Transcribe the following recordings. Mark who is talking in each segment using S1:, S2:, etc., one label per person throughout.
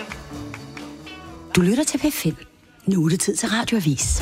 S1: Du lytter til P5. Nu er det tid til Radioavis.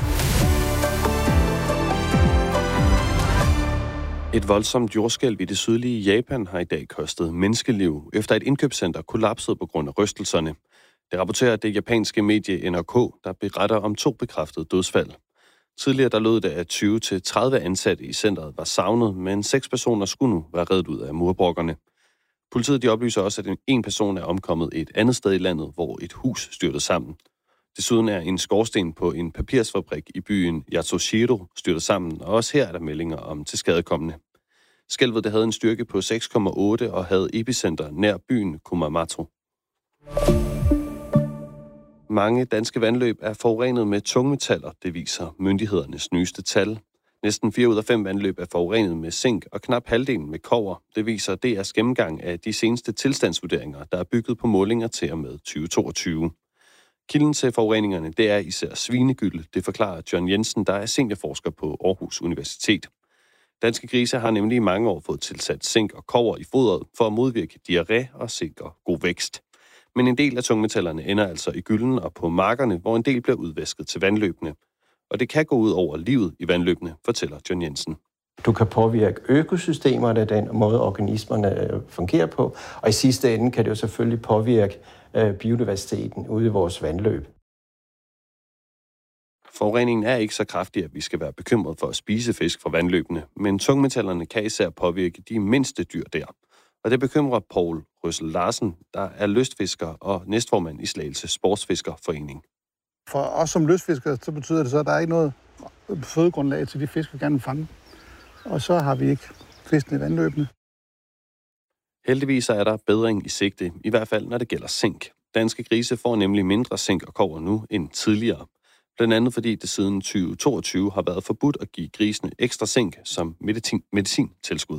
S2: Et voldsomt jordskælv i det sydlige Japan har i dag kostet menneskeliv, efter et indkøbscenter kollapsede på grund af rystelserne. Det rapporterer det japanske medie NRK, der beretter om 2 bekræftede dødsfald. Tidligere der lød det, at 20-30 ansatte i centret var savnet, men 6 personer skulle nu være reddet ud af murbrokkerne. Politiet de oplyser også, at en person er omkommet et andet sted i landet, hvor et hus styrtede sammen. Desuden er en skorsten på en papirsfabrik i byen Yatsushiro styrtet sammen, og også her er der meldinger om tilskadekomne. Skælvet det havde en styrke på 6,8 og havde epicenter nær byen Kumamoto. Mange danske vandløb er forurenet med tungmetaller, det viser myndighedernes nyeste tal. Næsten 4 ud af 5 vandløb er forurenet med zink, og knap halvdelen med kobber. Det viser DR's gennemgang af de seneste tilstandsvurderinger, der er bygget på målinger til og med 2022. Kilden til forureningerne, det er især svinegylde, det forklarer John Jensen, der er seniorforsker på Aarhus Universitet. Danske grise har nemlig i mange år fået tilsat zink og kobber i fodret for at modvirke diarré og sikre god vækst. Men en del af tungmetallerne ender altså i gylden og på markerne, hvor en del bliver udvæsket til vandløbene. Og det kan gå ud over livet i vandløbene, fortæller John Jensen.
S3: Du kan påvirke økosystemerne, den måde organismerne fungerer på, og i sidste ende kan det jo selvfølgelig påvirke biodiversiteten ude i vores vandløb.
S2: Forureningen er ikke så kraftig, at vi skal være bekymret for at spise fisk fra vandløbene, men tungmetallerne kan især påvirke de mindste dyr der. Og det bekymrer Poul Røssel Larsen, der er lystfisker og næstformand i Slagelse Sportsfiskerforening.
S4: For os som lystfiskere, så betyder det så, at der er ikke noget fødegrundlag til de fisk, vi gerne vil fange. Og så har vi ikke fiskene i vandløbene.
S2: Heldigvis er der bedring i sigte, i hvert fald når det gælder zink. Danske grise får nemlig mindre zink og kobber nu end tidligere. Blandt andet fordi det siden 2022 har været forbudt at give grisene ekstra zink som medicintilskud.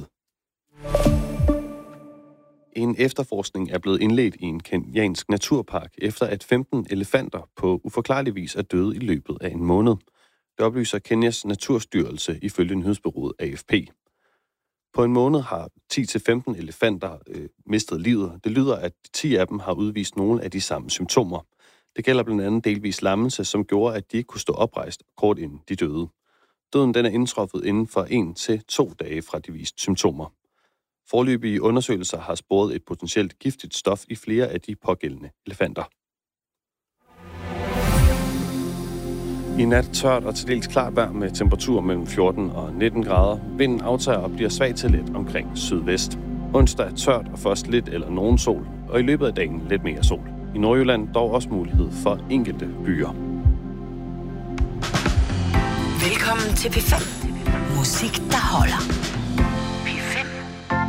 S2: En efterforskning er blevet indledt i en kenyansk naturpark, efter at 15 elefanter på uforklarlig vis er døde i løbet af en måned. Det oplyser Kenyas naturstyrelse ifølge nyhedsbureauet AFP. På en måned har 10-15 elefanter mistet livet. Det lyder, at 10 af dem har udvist nogle af de samme symptomer. Det gælder blandt andet delvis lammelse, som gjorde, at de ikke kunne stå oprejst kort inden de døde. Døden den er indtruffet inden for 1 til 2 dage fra de viste symptomer. Foreløbige undersøgelser har sporet et potentielt giftigt stof i flere af de pågældende elefanter. I nat tørt og til dels klart vejr med temperatur mellem 14 og 19 grader. Vinden aftager og bliver svag til let omkring sydvest. Onsdag er tørt og først lidt eller nogen sol, og i løbet af dagen lidt mere sol. I Nordjylland dog også mulighed for enkelte byer.
S1: Velkommen til P5. Musik, der holder.